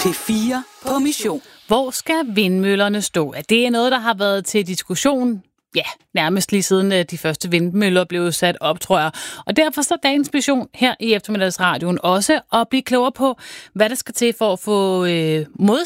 P4 på mission. Hvor skal vindmøllerne stå? Det er noget, der har været til diskussion, nærmest lige siden de første vindmøller blev sat op, tror jeg. Og derfor så dagens mission her i eftermiddagsradioen også at blive klogere på, hvad der skal til for at få